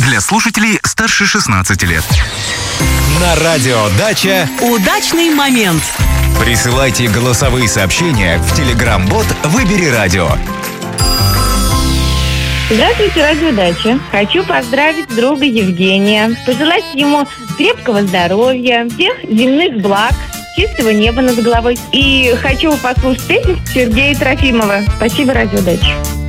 Для слушателей старше 16 лет. На радио «Дача» удачный момент. Присылайте голосовые сообщения в Telegram-бот «Выбери радио». Здравствуйте, радио «Дача». Хочу поздравить друга Евгения, пожелать ему крепкого здоровья, всех земных благ, чистого неба над головой. И хочу послушать песню Сергея Трофимова. Спасибо, радио «Дача».